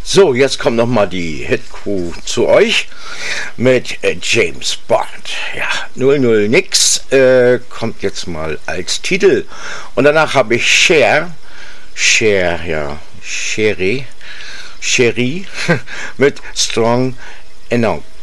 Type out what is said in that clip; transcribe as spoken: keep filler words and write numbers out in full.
So, jetzt kommt nochmal die Hit-Crew zu euch mit äh, James Bond. Ja, null null nix äh, kommt jetzt mal als Titel. Und danach habe ich Cher, Cher, ja, Cherie, Cherie mit Strong Enough.